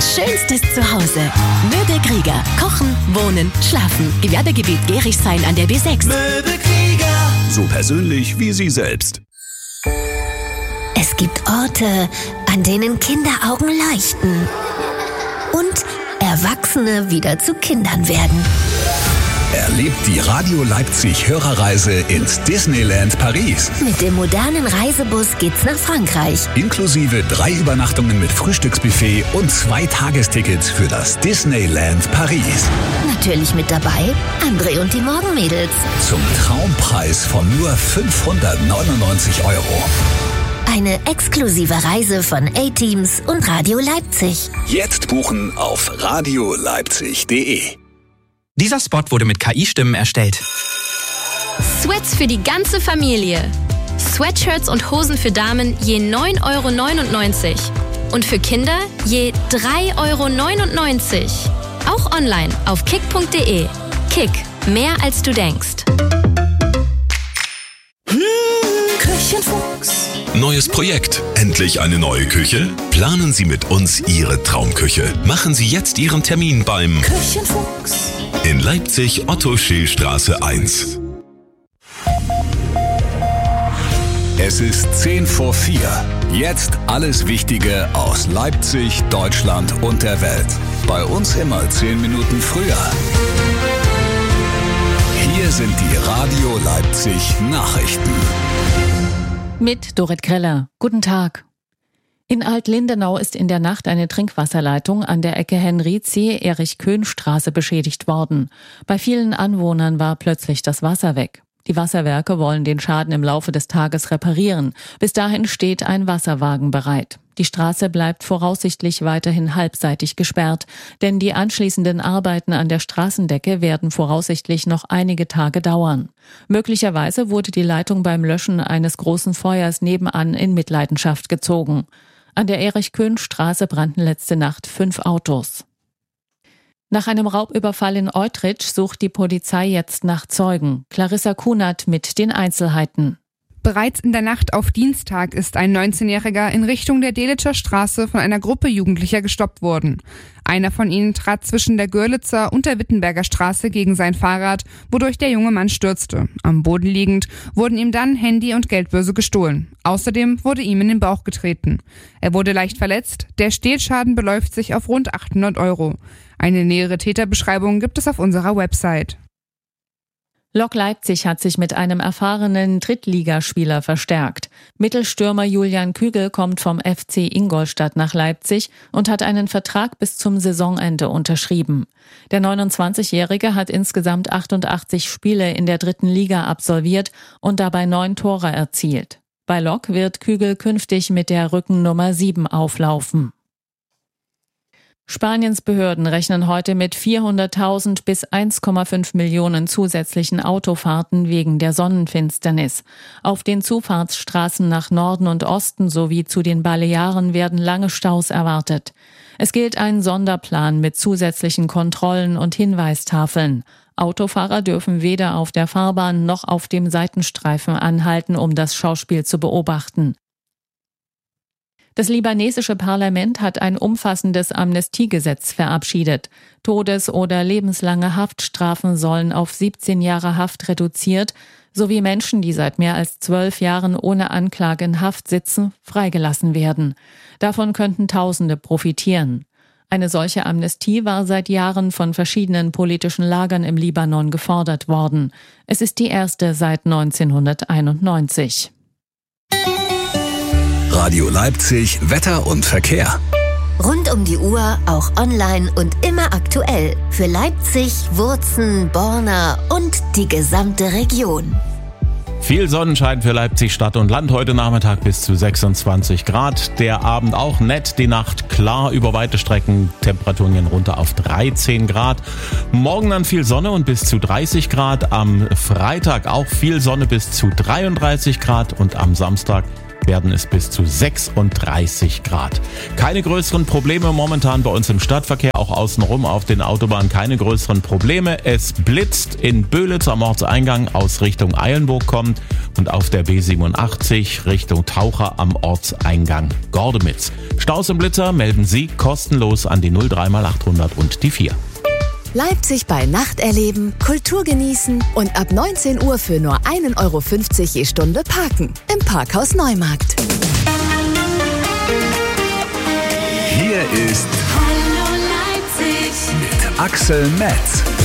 schönstes Zuhause. Möbel Krieger. Kochen, wohnen, schlafen. Gewerbegebiet Gerichshain an der B6. Möbel Krieger. So persönlich wie Sie selbst. Es gibt Orte, an denen Kinderaugen leuchten und Erwachsene wieder zu Kindern werden. Erlebt die Radio Leipzig Hörerreise ins Disneyland Paris. Mit dem modernen Reisebus geht's nach Frankreich. Inklusive 3 Übernachtungen mit Frühstücksbuffet und 2 Tagestickets für das Disneyland Paris. Natürlich mit dabei André und die Morgenmädels. Zum Traumpreis von nur 599 €. Eine exklusive Reise von A-Teams und Radio Leipzig. Jetzt buchen auf radioleipzig.de. Dieser Spot wurde mit KI-Stimmen erstellt. Sweats für die ganze Familie. Sweatshirts und Hosen für Damen je 9,99 € und für Kinder je 3,99 €. Auch online auf kick.de. Kick, mehr als du denkst. Küchenfuchs. Neues Projekt. Endlich eine neue Küche? Planen Sie mit uns Ihre Traumküche. Machen Sie jetzt Ihren Termin beim Küchenfuchs. in Leipzig Otto-Scheel-Straße 1. Es ist 4:10. Jetzt alles Wichtige aus Leipzig, Deutschland und der Welt. Bei uns immer 10 Minuten früher. Hier sind die Radio Leipzig Nachrichten. Mit Dorit Kreller. Guten Tag. In Alt-Lindenau ist in der Nacht eine Trinkwasserleitung an der Ecke Henrizi-Erich-Köhn-Straße beschädigt worden. Bei vielen Anwohnern war plötzlich das Wasser weg. Die Wasserwerke wollen den Schaden im Laufe des Tages reparieren. Bis dahin steht ein Wasserwagen bereit. Die Straße bleibt voraussichtlich weiterhin halbseitig gesperrt, denn die anschließenden Arbeiten an der Straßendecke werden voraussichtlich noch einige Tage dauern. Möglicherweise wurde die Leitung beim Löschen eines großen Feuers nebenan in Mitleidenschaft gezogen. An der Erich-Köhn-Straße brannten letzte Nacht 5 Autos. Nach einem Raubüberfall in Eutrich sucht die Polizei jetzt nach Zeugen. Clarissa Kunert mit den Einzelheiten. Bereits in der Nacht auf Dienstag ist ein 19-Jähriger in Richtung der Delitscher Straße von einer Gruppe Jugendlicher gestoppt worden. Einer von ihnen trat zwischen der Görlitzer und der Wittenberger Straße gegen sein Fahrrad, wodurch der junge Mann stürzte. Am Boden liegend wurden ihm dann Handy und Geldbörse gestohlen. Außerdem wurde ihm in den Bauch getreten. Er wurde leicht verletzt. Der Stehlschaden beläuft sich auf rund 800 €. Eine nähere Täterbeschreibung gibt es auf unserer Website. Lok Leipzig hat sich mit einem erfahrenen Drittligaspieler verstärkt. Mittelstürmer Julian Kügel kommt vom FC Ingolstadt nach Leipzig und hat einen Vertrag bis zum Saisonende unterschrieben. Der 29-Jährige hat insgesamt 88 Spiele in der 3. Liga absolviert und dabei 9 Tore erzielt. Bei Lok wird Kügel künftig mit der Rückennummer 7 auflaufen. Spaniens Behörden rechnen heute mit 400.000 bis 1,5 Millionen zusätzlichen Autofahrten wegen der Sonnenfinsternis. Auf den Zufahrtsstraßen nach Norden und Osten sowie zu den Balearen werden lange Staus erwartet. Es gilt ein Sonderplan mit zusätzlichen Kontrollen und Hinweistafeln. Autofahrer dürfen weder auf der Fahrbahn noch auf dem Seitenstreifen anhalten, um das Schauspiel zu beobachten. Das libanesische Parlament hat ein umfassendes Amnestiegesetz verabschiedet. Todes- oder lebenslange Haftstrafen sollen auf 17 Jahre Haft reduziert, sowie Menschen, die seit mehr als 12 Jahren ohne Anklage in Haft sitzen, freigelassen werden. Davon könnten Tausende profitieren. Eine solche Amnestie war seit Jahren von verschiedenen politischen Lagern im Libanon gefordert worden. Es ist die erste seit 1991. Radio Leipzig, Wetter und Verkehr. Rund um die Uhr, auch online und immer aktuell. Für Leipzig, Wurzen, Borna und die gesamte Region. Viel Sonnenschein für Leipzig Stadt und Land. Heute Nachmittag bis zu 26 Grad. Der Abend auch nett, die Nacht klar über weite Strecken. Temperaturen gehen runter auf 13 Grad. Morgen dann viel Sonne und bis zu 30 Grad. Am Freitag auch viel Sonne bis zu 33 Grad. Und am Samstag werden es bis zu 36 Grad. Keine größeren Probleme momentan bei uns im Stadtverkehr, auch außenrum auf den Autobahnen keine größeren Probleme. Es blitzt in Böhlitz am Ortseingang aus Richtung Eilenburg kommt und auf der B87 Richtung Taucher am Ortseingang Gordemitz. Staus und Blitzer melden Sie kostenlos an die 03x800 und die 4. Leipzig bei Nacht erleben, Kultur genießen und ab 19 Uhr für nur 1,50 Euro je Stunde parken. Im Parkhaus Neumarkt. Hier ist Hallo Leipzig mit Axel Metz.